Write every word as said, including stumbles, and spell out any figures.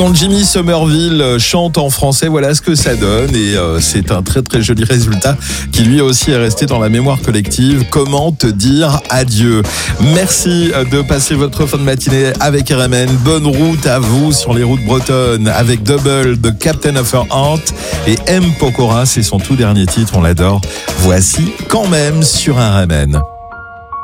Quand Jimmy Somerville chante en français, voilà ce que ça donne et euh, c'est un très très joli résultat qui lui aussi est resté dans la mémoire collective. Comment te dire adieu? Merci de passer votre fin de matinée avec R M N. Bonne route à vous sur les routes bretonnes avec Double de Captain of Her Heart et M. Pokora, c'est son tout dernier titre, on l'adore. Voici Quand même sur R M N.